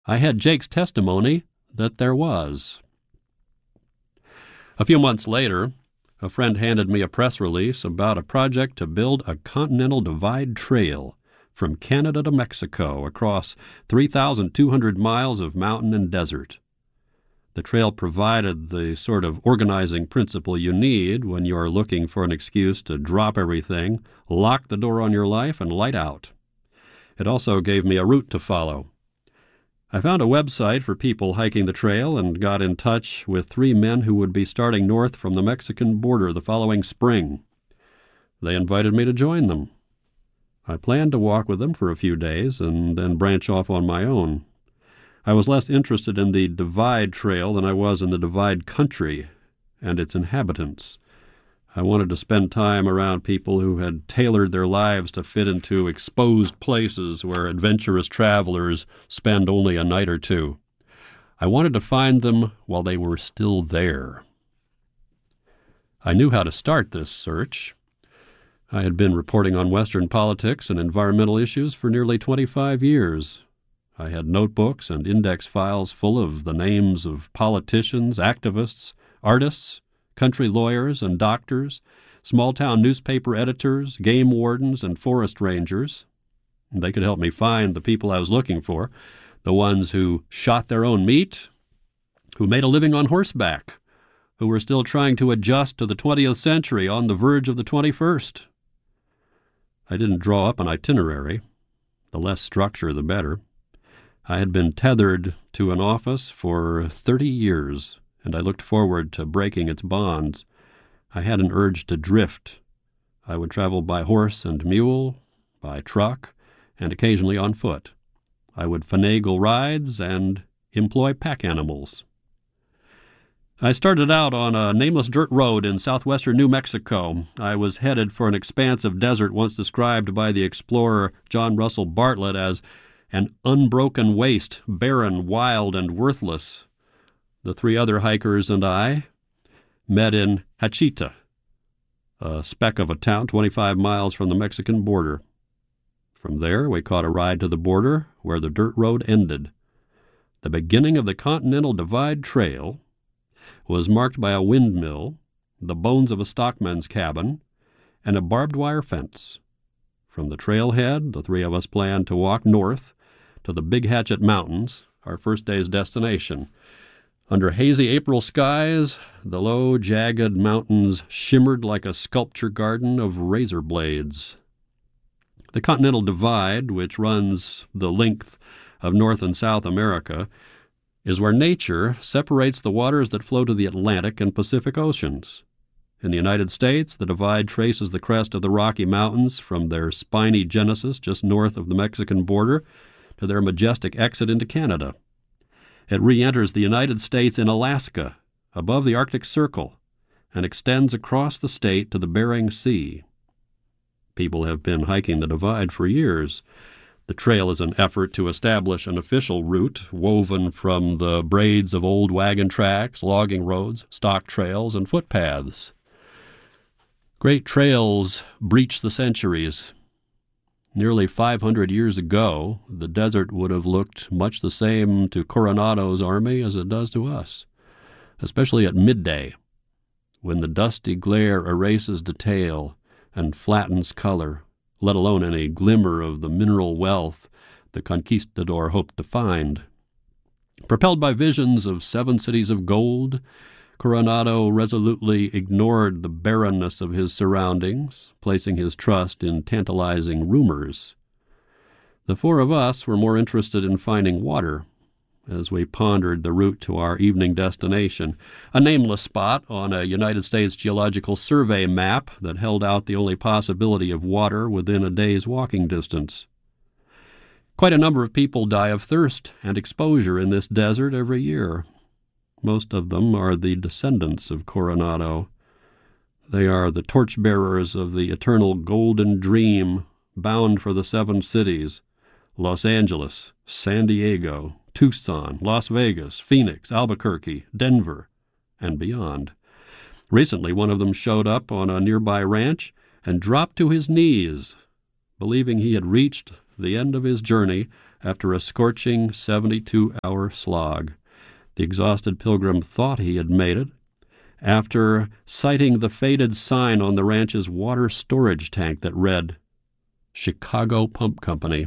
I had Jake's testimony that there was. A few months later, a friend handed me a press release about a project to build a Continental Divide Trail from Canada to Mexico across 3,200 miles of mountain and desert. The trail provided the sort of organizing principle you need when you are looking for an excuse to drop everything, lock the door on your life, and light out. It also gave me a route to follow. I found a website for people hiking the trail and got in touch with 3 men who would be starting north from the Mexican border the following spring. They invited me to join them. I planned to walk with them for a few days and then branch off on my own. I was less interested in the Divide Trail than I was in the Divide Country and its inhabitants. I wanted to spend time around people who had tailored their lives to fit into exposed places where adventurous travelers spend only a night or two. I wanted to find them while they were still there. I knew how to start this search. I had been reporting on Western politics and environmental issues for nearly 25 years. I had notebooks and index files full of the names of politicians, activists, artists, country lawyers and doctors, small-town newspaper editors, game wardens, and forest rangers. They could help me find the people I was looking for, the ones who shot their own meat, who made a living on horseback, who were still trying to adjust to the 20th century on the verge of the 21st. I didn't draw up an itinerary. The less structure, the better. I had been tethered to an office for 30 years, and I looked forward to breaking its bonds. I had an urge to drift. I would travel by horse and mule, by truck, and occasionally on foot. I would finagle rides and employ pack animals. I started out on a nameless dirt road in southwestern New Mexico. I was headed for an expanse of desert once described by the explorer John Russell Bartlett as an unbroken waste, barren, wild, and worthless. The 3 other hikers and I met in Hachita, a speck of a town 25 miles from the Mexican border. From there, we caught a ride to the border where the dirt road ended. The beginning of the Continental Divide Trail was marked by a windmill, the bones of a stockman's cabin, and a barbed wire fence. From the trailhead, the 3 of us planned to walk north to the Big Hatchet Mountains, our first day's destination. Under hazy April skies, the low, jagged mountains shimmered like a sculpture garden of razor blades. The Continental Divide, which runs the length of North and South America, is where nature separates the waters that flow to the Atlantic and Pacific Oceans. In the United States, the divide traces the crest of the Rocky Mountains from their spiny genesis just north of the Mexican border to their majestic exit into Canada. It re-enters the United States in Alaska, above the Arctic Circle, and extends across the state to the Bering Sea. People have been hiking the divide for years. The trail is an effort to establish an official route woven from the braids of old wagon tracks, logging roads, stock trails, and footpaths. Great trails breach the centuries. Nearly 500 years ago, the desert would have looked much the same to Coronado's army as it does to us, especially at midday, when the dusty glare erases detail and flattens color, let alone any glimmer of the mineral wealth the conquistador hoped to find. Propelled by visions of 7 cities of gold, Coronado resolutely ignored the barrenness of his surroundings, placing his trust in tantalizing rumors. The 4 of us were more interested in finding water as we pondered the route to our evening destination, a nameless spot on a United States Geological Survey map that held out the only possibility of water within a day's walking distance. Quite a number of people die of thirst and exposure in this desert every year. Most of them are the descendants of Coronado. They are the torchbearers of the eternal golden dream, bound for the 7 cities, Los Angeles, San Diego, Tucson, Las Vegas, Phoenix, Albuquerque, Denver, and beyond. Recently, one of them showed up on a nearby ranch and dropped to his knees, believing he had reached the end of his journey after a scorching 72-hour slog. The exhausted pilgrim thought he had made it after sighting the faded sign on the ranch's water storage tank that read, Chicago Pump Company.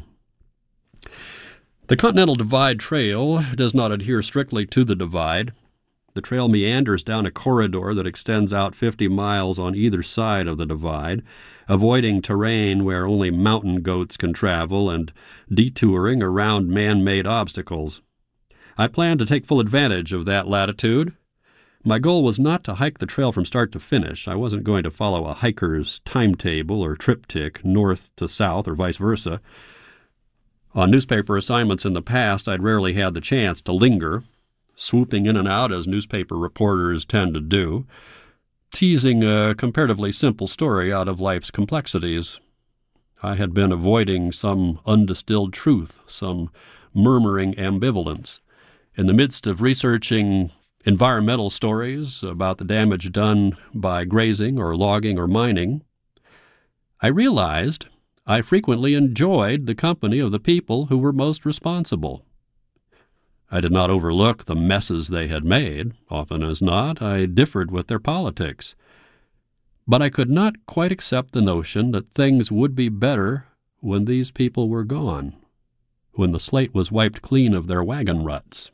The Continental Divide Trail does not adhere strictly to the divide. The trail meanders down a corridor that extends out 50 miles on either side of the divide, avoiding terrain where only mountain goats can travel and detouring around man-made obstacles. I planned to take full advantage of that latitude. My goal was not to hike the trail from start to finish. I wasn't going to follow a hiker's timetable or triptych north to south or vice versa. On newspaper assignments in the past, I'd rarely had the chance to linger, swooping in and out as newspaper reporters tend to do, teasing a comparatively simple story out of life's complexities. I had been avoiding some undistilled truth, some murmuring ambivalence. In the midst of researching environmental stories about the damage done by grazing or logging or mining, I realized I frequently enjoyed the company of the people who were most responsible. I did not overlook the messes they had made. Often as not, I differed with their politics. But I could not quite accept the notion that things would be better when these people were gone, when the slate was wiped clean of their wagon ruts.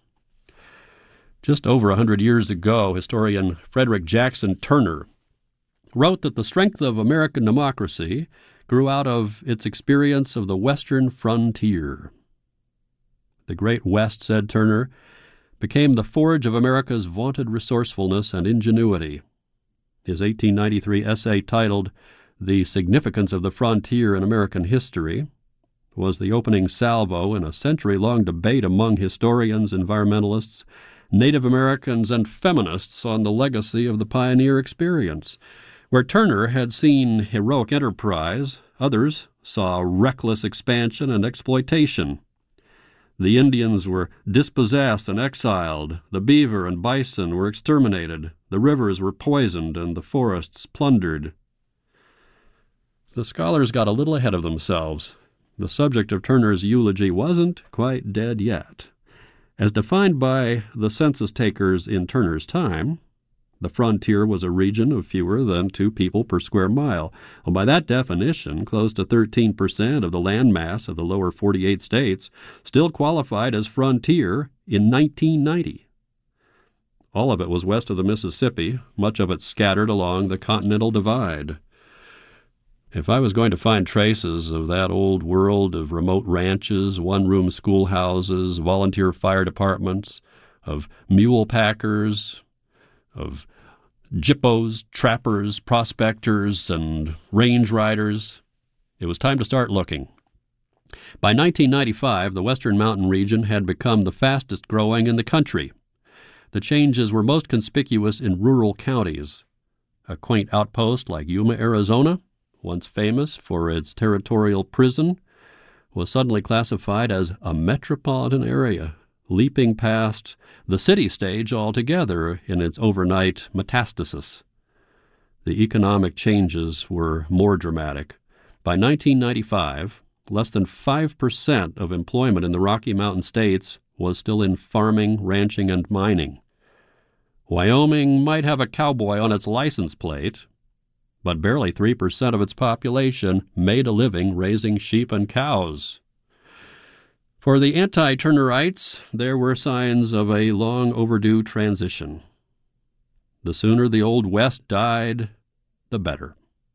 Just over 100 years ago, historian Frederick Jackson Turner wrote that the strength of American democracy grew out of its experience of the western frontier. The Great West, said Turner, became the forge of America's vaunted resourcefulness and ingenuity. His 1893 essay titled The Significance of the Frontier in American History was the opening salvo in a century-long debate among historians, environmentalists, Native Americans, and feminists on the legacy of the pioneer experience. Where Turner had seen heroic enterprise, others saw reckless expansion and exploitation. The Indians were dispossessed and exiled, the beaver and bison were exterminated, the rivers were poisoned, and the forests plundered. The scholars got a little ahead of themselves. The subject of Turner's eulogy wasn't quite dead yet. As defined by the census takers in Turner's time, the frontier was a region of fewer than 2 people per square mile. Well, by that definition, close to 13% of the landmass of the lower 48 states still qualified as frontier in 1990. All of it was west of the Mississippi, much of it scattered along the Continental Divide. If I was going to find traces of that old world of remote ranches, one-room schoolhouses, volunteer fire departments, of mule packers, of jippos, trappers, prospectors, and range riders, it was time to start looking. By 1995, the Western Mountain region had become the fastest growing in the country. The changes were most conspicuous in rural counties. A quaint outpost like Yuma, Arizona, once famous for its territorial prison, was suddenly classified as a metropolitan area, leaping past the city stage altogether in its overnight metastasis. The economic changes were more dramatic. By 1995, less than 5% of employment in the Rocky Mountain states was still in farming, ranching, and mining. Wyoming might have a cowboy on its license plate, but barely 3% of its population made a living raising sheep and cows. For the anti-Turnerites, there were signs of a long overdue transition. The sooner the Old West died, the better.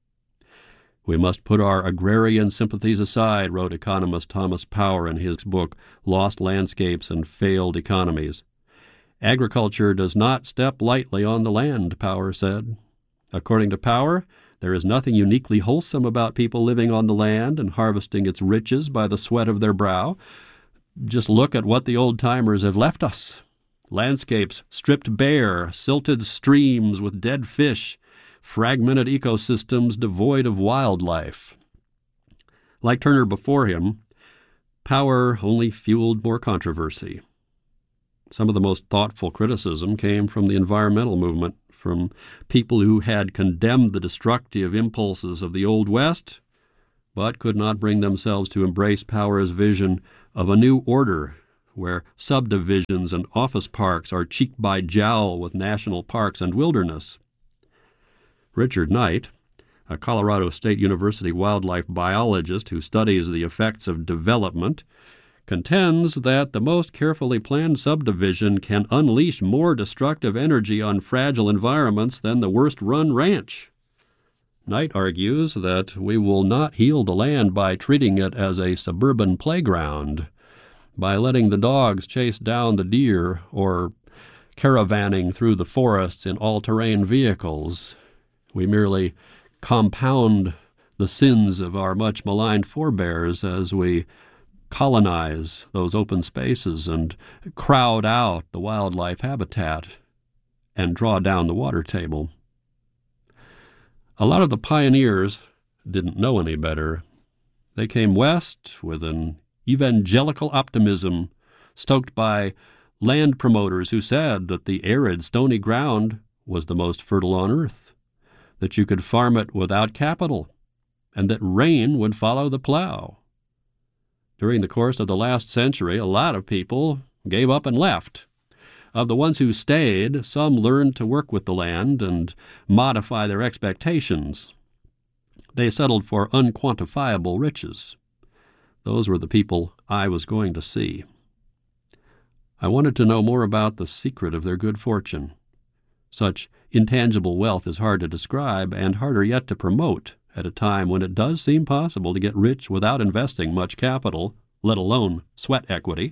We must put our agrarian sympathies aside, wrote economist Thomas Power in his book Lost Landscapes and Failed Economies. Agriculture does not step lightly on the land, Power said. According to Power, there is nothing uniquely wholesome about people living on the land and harvesting its riches by the sweat of their brow. Just look at what the old-timers have left us. Landscapes stripped bare, silted streams with dead fish, fragmented ecosystems devoid of wildlife. Like Turner before him, Power only fueled more controversy. Some of the most thoughtful criticism came from the environmental movement, from people who had condemned the destructive impulses of the Old West, but could not bring themselves to embrace Power's vision of a new order where subdivisions and office parks are cheek by jowl with national parks and wilderness. Richard Knight, a Colorado State University wildlife biologist who studies the effects of development, contends that the most carefully planned subdivision can unleash more destructive energy on fragile environments than the worst-run ranch. Knight argues that we will not heal the land by treating it as a suburban playground, by letting the dogs chase down the deer or caravanning through the forests in all-terrain vehicles. We merely compound the sins of our much maligned forebears as we colonize those open spaces and crowd out the wildlife habitat and draw down the water table. A lot of the pioneers didn't know any better. They came west with an evangelical optimism stoked by land promoters who said that the arid, stony ground was the most fertile on earth, that you could farm it without capital, and that rain would follow the plow. During the course of the last century, a lot of people gave up and left. Of the ones who stayed, some learned to work with the land and modify their expectations. They settled for unquantifiable riches. Those were the people I was going to see. I wanted to know more about the secret of their good fortune. Such intangible wealth is hard to describe and harder yet to promote at a time when it does seem possible to get rich without investing much capital, let alone sweat equity.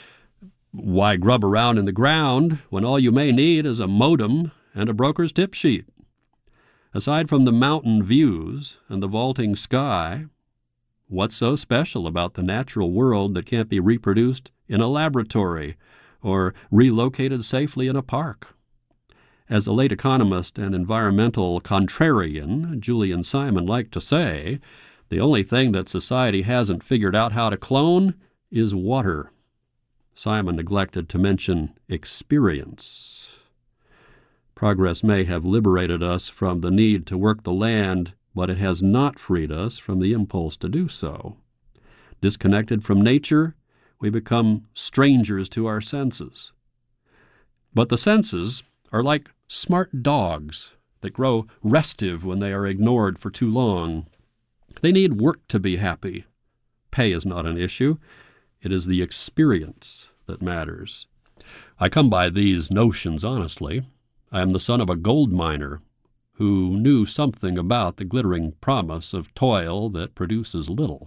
Why grub around in the ground when all you may need is a modem and a broker's tip sheet? Aside from the mountain views and the vaulting sky, what's so special about the natural world that can't be reproduced in a laboratory or relocated safely in a park? As the late economist and environmental contrarian Julian Simon liked to say, the only thing that society hasn't figured out how to clone is water. Simon neglected to mention experience. Progress may have liberated us from the need to work the land, but it has not freed us from the impulse to do so. Disconnected from nature, we become strangers to our senses. But the senses are like smart dogs that grow restive when they are ignored for too long. They need work to be happy. Pay is not an issue. It is the experience that matters. I come by these notions honestly. I am the son of a gold miner who knew something about the glittering promise of toil that produces little.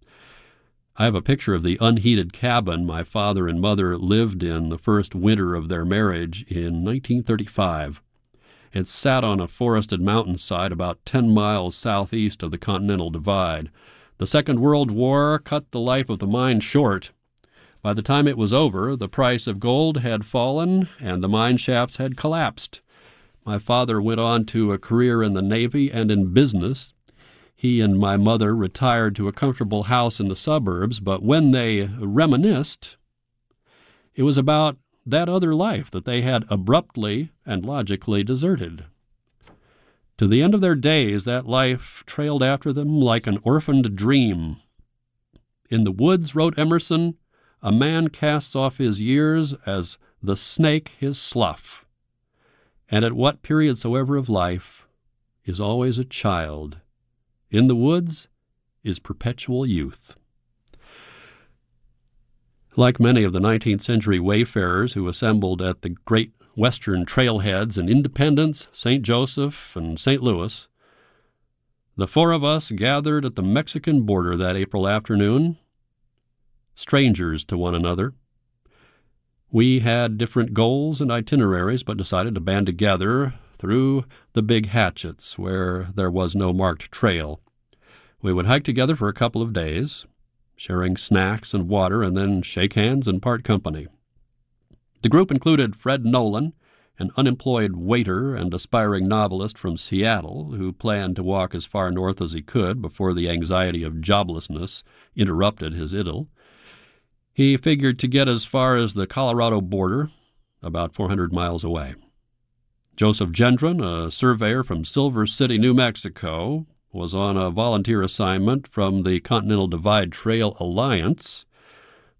I have a picture of the unheated cabin my father and mother lived in the first winter of their marriage in 1935. It sat on a forested mountainside about 10 miles southeast of the Continental Divide. The Second World War cut the life of the mine short. By the time it was over, the price of gold had fallen and the mine shafts had collapsed. My father went on to a career in the Navy and in business. He and my mother retired to a comfortable house in the suburbs, but when they reminisced, it was about that other life that they had abruptly and logically deserted. To the end of their days, that life trailed after them like an orphaned dream. In the woods, wrote Emerson, a man casts off his years as the snake his slough, and at what period soever of life is always a child. In the woods is perpetual youth. Like many of the 19th century wayfarers who assembled at the great western trailheads in Independence, St. Joseph, and St. Louis, the four of us gathered at the Mexican border that April afternoon, strangers to one another. We had different goals and itineraries, but decided to band together through the Big Hatchets, where there was no marked trail. We would hike together for a couple of days, sharing snacks and water, and then shake hands and part company. The group included Fred Nolan, an unemployed waiter and aspiring novelist from Seattle who planned to walk as far north as he could before the anxiety of joblessness interrupted his idyll. He figured to get as far as the Colorado border, about 400 miles away. Joseph Gendron, a surveyor from Silver City, New Mexico, was on a volunteer assignment from the Continental Divide Trail Alliance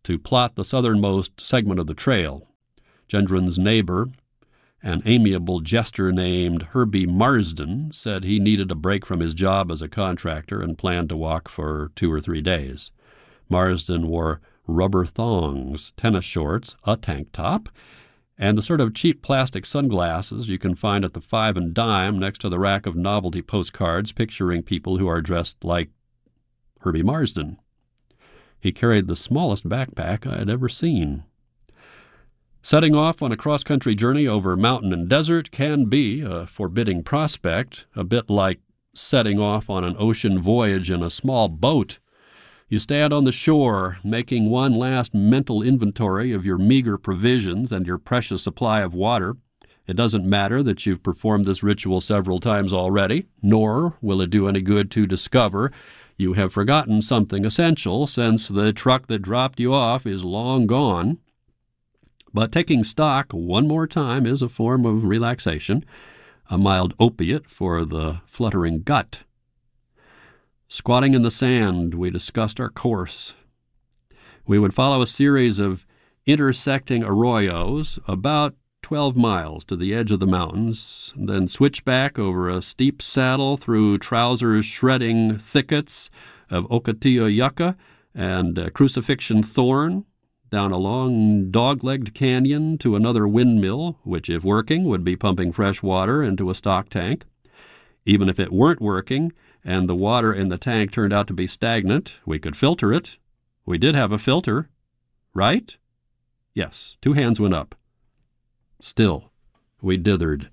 to plot the southernmost segment of the trail. Gendron's neighbor, an amiable jester named Herbie Marsden, said he needed a break from his job as a contractor and planned to walk for 2 or 3 days. Marsden wore rubber thongs, tennis shorts, a tank top, and the sort of cheap plastic sunglasses you can find at the Five and Dime next to the rack of novelty postcards picturing people who are dressed like Herbie Marsden. He carried the smallest backpack I had ever seen. Setting off on a cross-country journey over mountain and desert can be a forbidding prospect, a bit like setting off on an ocean voyage in a small boat. You stand on the shore, making one last mental inventory of your meager provisions and your precious supply of water. It doesn't matter that you've performed this ritual several times already, nor will it do any good to discover you have forgotten something essential, since the truck that dropped you off is long gone. But taking stock one more time is a form of relaxation, a mild opiate for the fluttering gut. Squatting in the sand, we discussed our course. We would follow a series of intersecting arroyos about 12 miles to the edge of the mountains, then switch back over a steep saddle through trousers-shredding thickets of Ocotillo yucca and crucifixion thorn, down a long dog-legged canyon to another windmill, which, if working, would be pumping fresh water into a stock tank. Even if it weren't working, and the water in the tank turned out to be stagnant, we could filter it. We did have a filter, right? Yes, 2 hands went up. Still, we dithered.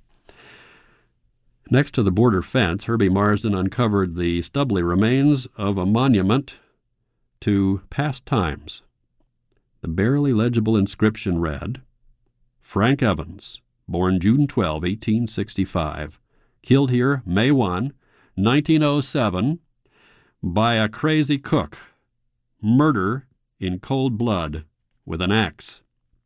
Next to the border fence, Herbie Marsden uncovered the stubbly remains of a monument to past times. The barely legible inscription read, Frank Evans, born June 12, 1865, killed here May 1, 1907, by a crazy cook. Murder in cold blood with an axe.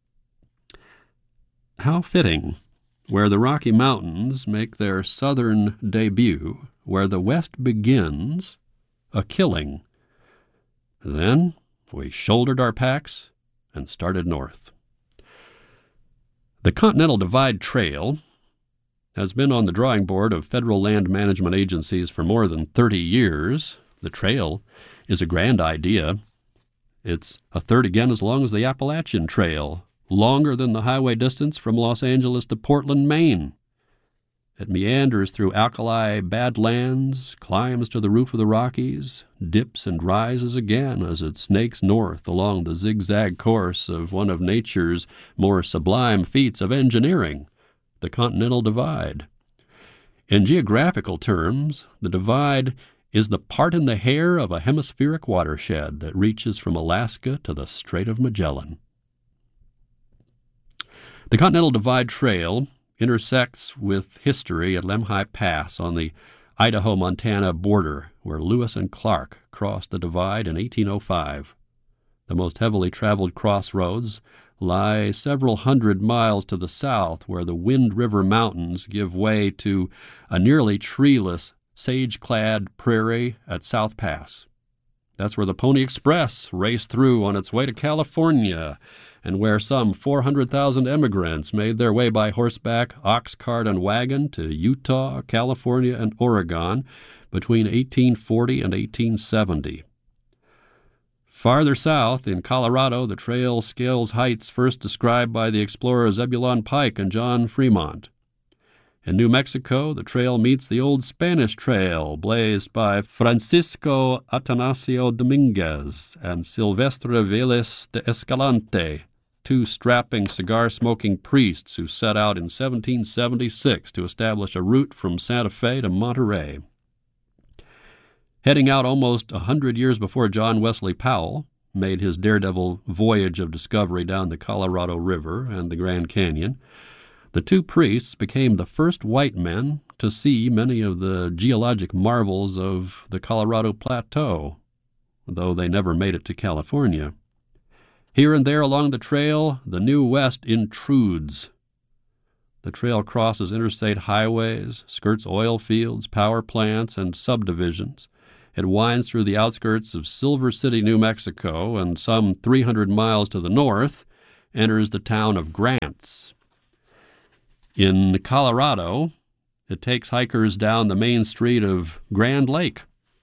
How fitting, where the Rocky Mountains make their southern debut, where the West begins, a killing. Then we shouldered our packs and started north. The Continental Divide Trail has been on the drawing board of federal land management agencies for more than 30 years. The trail is a grand idea. It's a third again as long as the Appalachian Trail, longer than the highway distance from Los Angeles to Portland, Maine. It meanders through alkali badlands, climbs to the roof of the Rockies, dips and rises again as it snakes north along the zigzag course of one of nature's more sublime feats of engineering, the Continental Divide. In geographical terms, the divide is the part in the hair of a hemispheric watershed that reaches from Alaska to the Strait of Magellan. The Continental Divide Trail intersects with history at Lemhi Pass on the Idaho-Montana border, where Lewis and Clark crossed the divide in 1805. The most heavily traveled crossroads lie several hundred miles to the south, where the Wind River Mountains give way to a nearly treeless, sage-clad prairie at South Pass. That's where the Pony Express raced through on its way to California, and where some 400,000 emigrants made their way by horseback, ox cart, and wagon to Utah, California, and Oregon between 1840 and 1870. Farther south, in Colorado, the trail scales heights first described by the explorers Zebulon Pike and John Fremont. In New Mexico, the trail meets the old Spanish Trail, blazed by Francisco Atanasio Dominguez and Silvestre Vélez de Escalante, 2 strapping cigar-smoking priests who set out in 1776 to establish a route from Santa Fe to Monterey. Heading out almost 100 years before John Wesley Powell made his daredevil voyage of discovery down the Colorado River and the Grand Canyon, the 2 priests became the first white men to see many of the geologic marvels of the Colorado Plateau, though they never made it to California. Here and there along the trail, the New West intrudes. The trail crosses interstate highways, skirts oil fields, power plants, and subdivisions, It winds through the outskirts of Silver City, New Mexico, and some 300 miles to the north enters the town of Grants. In Colorado, it takes hikers down the main street of Grand Lake.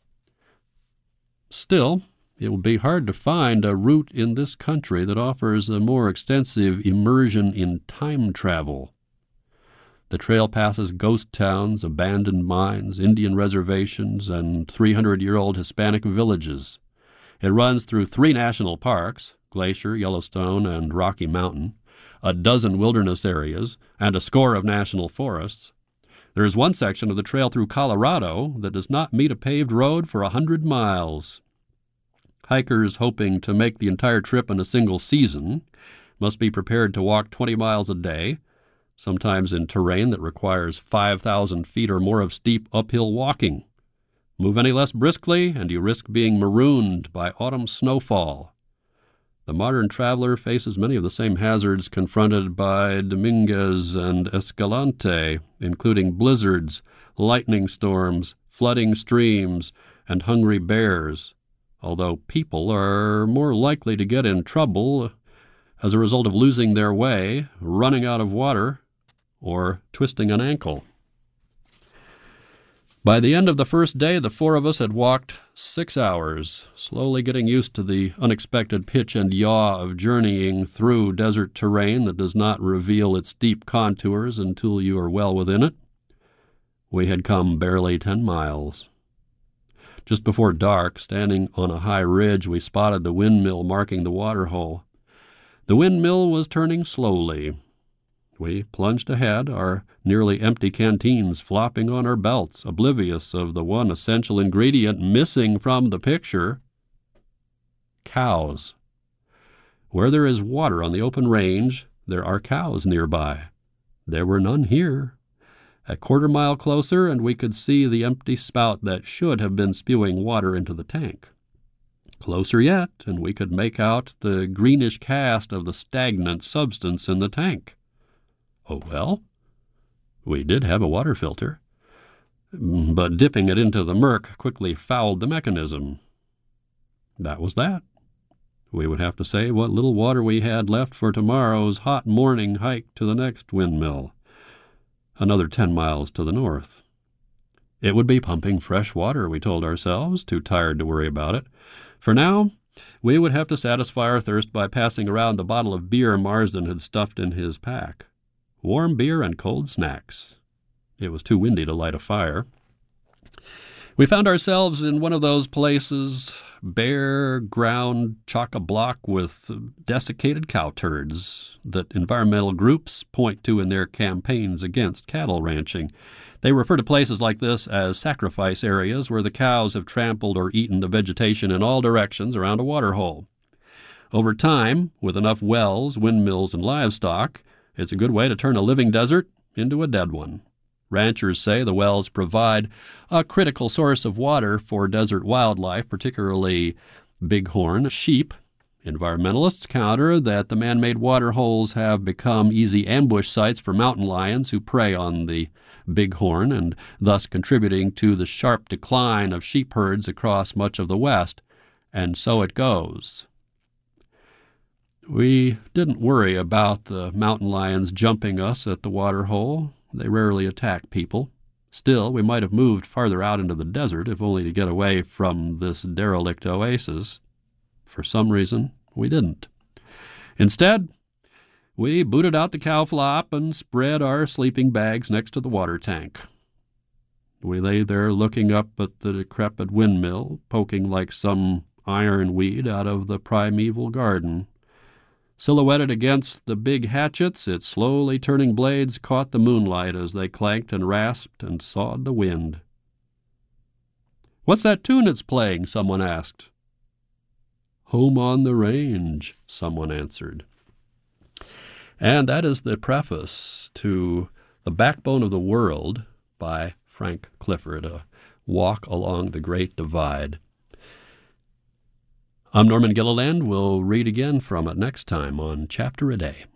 Still, it will be hard to find a route in this country that offers a more extensive immersion in time travel. The trail passes ghost towns, abandoned mines, Indian reservations, and 300-year-old Hispanic villages. It runs through 3 national parks, Glacier, Yellowstone, and Rocky Mountain, a dozen wilderness areas, and a score of national forests. There is one section of the trail through Colorado that does not meet a paved road for 100 miles. Hikers hoping to make the entire trip in a single season must be prepared to walk 20 miles a day, sometimes in terrain that requires 5,000 feet or more of steep uphill walking. Move any less briskly, and you risk being marooned by autumn snowfall. The modern traveler faces many of the same hazards confronted by Dominguez and Escalante, including blizzards, lightning storms, flooding streams, and hungry bears, although people are more likely to get in trouble as a result of losing their way, running out of water, or twisting an ankle. By the end of the first day, the 4 of us had walked 6 hours, slowly getting used to the unexpected pitch and yaw of journeying through desert terrain that does not reveal its deep contours until you are well within it. We had come barely 10 miles. Just before dark, standing on a high ridge, we spotted the windmill marking the waterhole. The windmill was turning slowly. We plunged ahead, our nearly empty canteens flopping on our belts, oblivious of the one essential ingredient missing from the picture: cows. Where there is water on the open range, there are cows nearby. There were none here. A quarter-mile closer, and we could see the empty spout that should have been spewing water into the tank. Closer yet, and we could make out the greenish cast of the stagnant substance in the tank. Oh, well, we did have a water filter, but dipping it into the murk quickly fouled the mechanism. That was that. We would have to save what little water we had left for tomorrow's hot morning hike to the next windmill, another 10 miles to the north. It would be pumping fresh water, we told ourselves, too tired to worry about it. For now, we would have to satisfy our thirst by passing around the bottle of beer Marsden had stuffed in his pack. Warm beer and cold snacks. It was too windy to light a fire. We found ourselves in one of those places, bare ground chock-a-block with desiccated cow turds, that environmental groups point to in their campaigns against cattle ranching. They refer to places like this as sacrifice areas where the cows have trampled or eaten the vegetation in all directions around a waterhole. Over time, with enough wells, windmills, and livestock, it's a good way to turn a living desert into a dead one. Ranchers say the wells provide a critical source of water for desert wildlife, particularly bighorn sheep. Environmentalists counter that the man-made water holes have become easy ambush sites for mountain lions who prey on the bighorn, and thus contributing to the sharp decline of sheep herds across much of the West. And so it goes. We didn't worry about the mountain lions jumping us at the water hole. They rarely attack people. Still, we might have moved farther out into the desert, if only to get away from this derelict oasis. For some reason, we didn't. Instead, we booted out the cow flop and spread our sleeping bags next to the water tank. We lay there looking up at the decrepit windmill, poking like some iron weed out of the primeval garden. Silhouetted against the big hatchets, its slowly turning blades caught the moonlight as they clanked and rasped and sawed the wind. "What's that tune it's playing?" someone asked. "Home on the Range," someone answered. And that is the preface to The Backbone of the World by Frank Clifford, A Walk Along the Great Divide. I'm Norman Gilliland. We'll read again from it next time on Chapter a Day.